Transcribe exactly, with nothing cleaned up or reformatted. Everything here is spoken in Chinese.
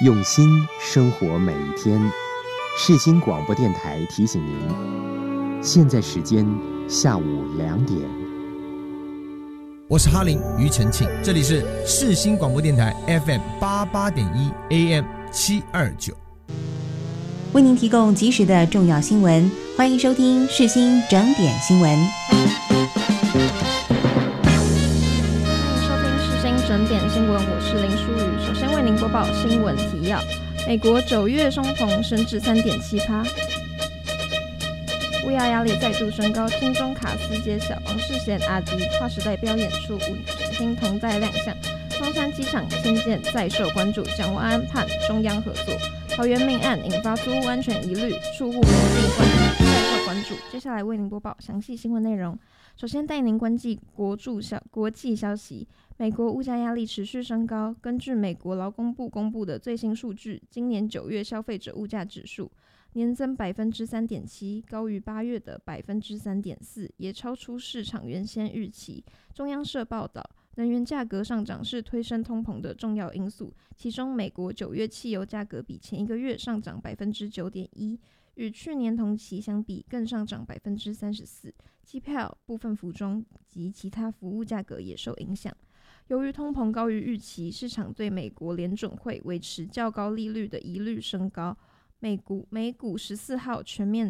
用心生活每一天。世新广播电台提醒您，现在时间下午两点。 我是哈林庾澄庆，这里是世新广播电台 F M 八八点一 A M 七二九， 为您提供及时的重要新闻，欢迎收听世新整点新闻。 收听世新整点新闻，我是林淑宇。首先为您播报新闻提要：美国九月通膨升至 三点七趴， 乌鸦压力再度升高，金钟卡司揭晓，王世贤、阿迪跨时代表演出，五女星同在亮相。松山机场迁建再受关注，蒋万安盼中央合作。桃园命案引发租屋安全疑虑，住户门禁关注再受关注。接下来为您播报详细新闻内容。首先带您关注国际消国际消息。美国物价压力持续升高，根据美国劳工部公布的最新数据，今年九月消费者物价指数年增 百分之三点七， 高于八月的 百分之三点四， 也超出市场原先预期。中央社报道，能源价格上涨是推升通膨的重要因素，其中美国九月汽油价格比前一个月上涨 百分之九点一， 与去年同期相比更上涨 百分之三十四， 机票、部分服装及其他服务价格也受影响。由于通膨高于预期，市场对美国联准会维持较高利率的疑虑升高。美股美股十四号全面